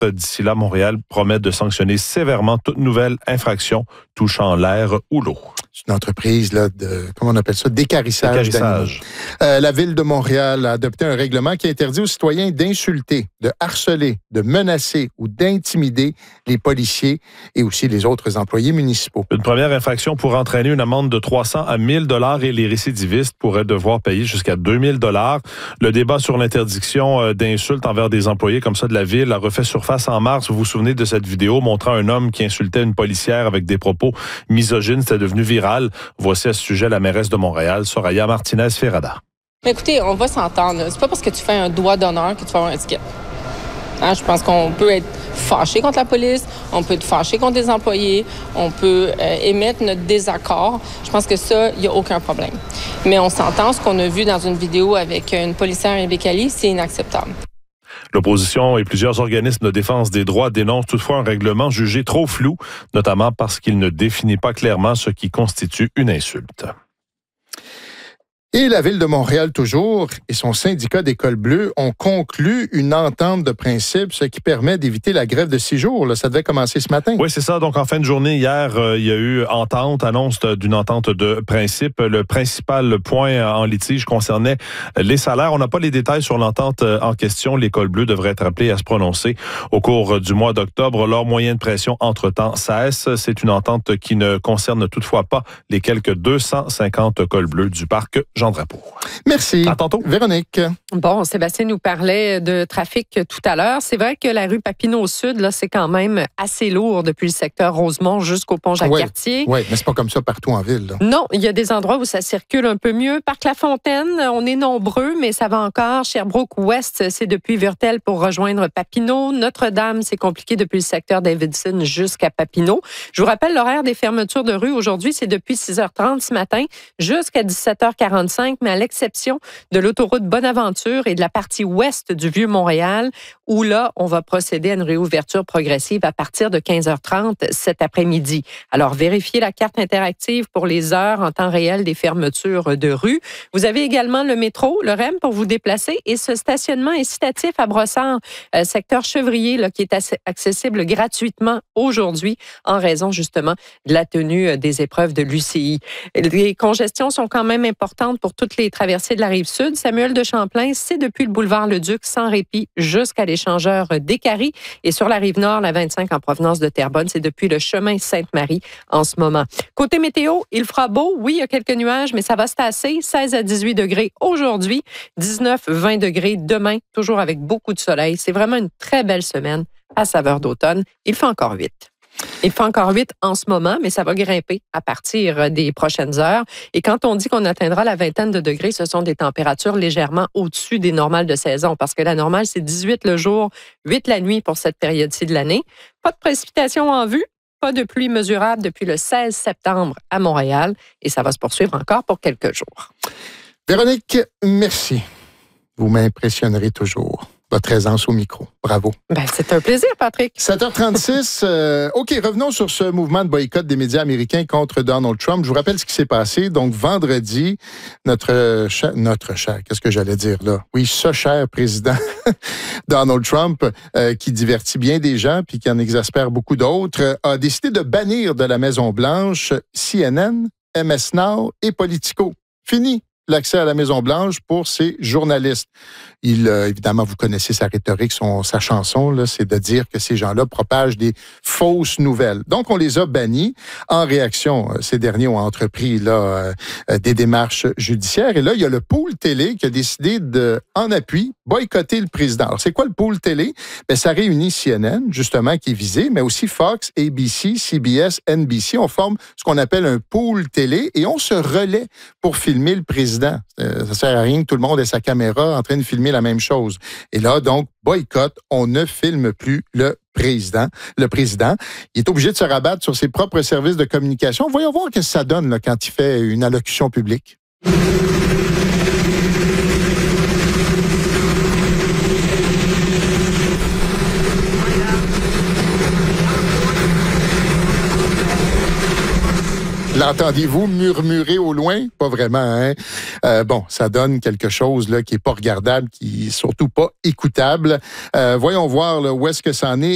D'ici là, Montréal promet de sanctionner sévèrement toute nouvelle infraction touchant l'air ou l'eau. C'est une entreprise là, de, comment on appelle ça, d'équarrissage d'animaux. La Ville de Montréal a adopté un règlement qui interdit aux citoyens d'insulter, de harceler, de menacer ou d'intimider les policiers et aussi les autres employés municipaux. Une première infraction pourrait entraîner une amende de 300 à 1 000 $ et les récidivistes pourraient devoir payer jusqu'à 2 000 $. Le débat sur l'interdiction d'insultes envers des employés comme ça de la Ville a refait surface en mars. Vous vous souvenez de cette vidéo montrant un homme qui insultait une policière avec des propos misogynes. C'était devenu viral. Voici à ce sujet la mairesse de Montréal, Soraya Martinez-Ferrada. Écoutez, on va s'entendre. C'est pas parce que tu fais un doigt d'honneur que tu vas avoir un ticket. Hein, je pense qu'on peut être fâché contre la police, on peut être fâché contre des employés, on peut émettre notre désaccord. Je pense que ça, il n'y a aucun problème. Mais on s'entend, ce qu'on a vu dans une vidéo avec une policière à Bécali, c'est inacceptable. L'opposition et plusieurs organismes de défense des droits dénoncent toutefois un règlement jugé trop flou, notamment parce qu'il ne définit pas clairement ce qui constitue une insulte. Et la Ville de Montréal, toujours, et son syndicat d'École bleue ont conclu une entente de principe, ce qui permet d'éviter la grève de 6 jours. Là, ça devait commencer ce matin. Oui, c'est ça. Donc, en fin de journée, hier, il y a eu annonce d'une entente de principe. Le principal point en litige concernait les salaires. On n'a pas les détails sur l'entente en question. L'École bleue devrait être appelée à se prononcer au cours du mois d'octobre. Leur moyen de pression, entre-temps, cesse. C'est une entente qui ne concerne toutefois pas les quelques 250 cols bleus du parc Jean-Drapeau. Merci. À tantôt. Véronique. Bon, Sébastien nous parlait de trafic tout à l'heure. C'est vrai que la rue Papineau-Sud, là, c'est quand même assez lourd depuis le secteur Rosemont jusqu'au pont Jacques-Cartier. Oui, mais c'est pas comme ça partout en ville. Là. Non, il y a des endroits où ça circule un peu mieux. Parc La Fontaine, on est nombreux, mais ça va encore. Sherbrooke-Ouest, c'est depuis Virtel pour rejoindre Papineau. Notre-Dame, c'est compliqué depuis le secteur Davidson jusqu'à Papineau. Je vous rappelle l'horaire des fermetures de rue. Aujourd'hui, c'est depuis 6h30 ce matin jusqu'à 17h45. Mais à l'exception de l'autoroute Bonaventure et de la partie ouest du Vieux-Montréal, où là, on va procéder à une réouverture progressive à partir de 15h30 cet après-midi. Alors, vérifiez la carte interactive pour les heures en temps réel des fermetures de rue. Vous avez également le métro, le REM, pour vous déplacer et ce stationnement incitatif à Brossard, secteur Chevrier, là, qui est accessible gratuitement aujourd'hui en raison justement de la tenue des épreuves de l'UCI. Les congestions sont quand même importantes pour toutes les traversées de la Rive-Sud. Samuel de Champlain, c'est depuis le boulevard Le-Duc sans répit jusqu'à l'échangeur d'Écarie. Et sur la Rive-Nord, la 25 en provenance de Terrebonne, c'est depuis le chemin Sainte-Marie en ce moment. Côté météo, il fera beau. Oui, il y a quelques nuages, mais ça va se tasser. 16 à 18 degrés aujourd'hui, 19-20 degrés demain, toujours avec beaucoup de soleil. C'est vraiment une très belle semaine à saveur d'automne. Il fait encore 8. Il fait encore 8 en ce moment, mais ça va grimper à partir des prochaines heures. Et quand on dit qu'on atteindra la vingtaine de degrés, ce sont des températures légèrement au-dessus des normales de saison, parce que la normale, c'est 18 le jour, 8 la nuit pour cette période-ci de l'année. Pas de précipitations en vue, pas de pluie mesurable depuis le 16 septembre à Montréal, et ça va se poursuivre encore pour quelques jours. Véronique, merci. Vous m'impressionnerez toujours. Votre aisance au micro. Bravo. Ben, c'est un plaisir, Patrick. 7h36. OK, revenons sur ce mouvement de boycott des médias américains contre Donald Trump. Je vous rappelle ce qui s'est passé. Donc, vendredi, notre cher, qu'est-ce que j'allais dire là? Oui, ce cher président Donald Trump, qui divertit bien des gens puis qui en exaspère beaucoup d'autres, a décidé de bannir de la Maison-Blanche CNN, MS Now et Politico. Fini l'accès à la Maison-Blanche pour ses journalistes. Évidemment, vous connaissez sa rhétorique, sa chanson, là, c'est de dire que ces gens-là propagent des fausses nouvelles. Donc, on les a bannis. En réaction, ces derniers ont entrepris là, des démarches judiciaires. Et là, il y a le Pool Télé qui a décidé en appui, boycotter le président. Alors, c'est quoi le Pool Télé? Bien, ça réunit CNN, justement, qui est visé, mais aussi Fox, ABC, CBS, NBC. On forme ce qu'on appelle un Pool Télé et on se relaie pour filmer le président. Ça sert à rien que tout le monde ait sa caméra en train de filmer la même chose. Et là, donc, boycott, on ne filme plus le président. Le président, il est obligé de se rabattre sur ses propres services de communication. Voyons voir ce que ça donne là, quand il fait une allocution publique. L'entendez-vous murmurer au loin? Pas vraiment, hein? Bon, ça donne quelque chose là qui est pas regardable, qui est surtout pas écoutable. Voyons voir là, où est-ce que ça en est.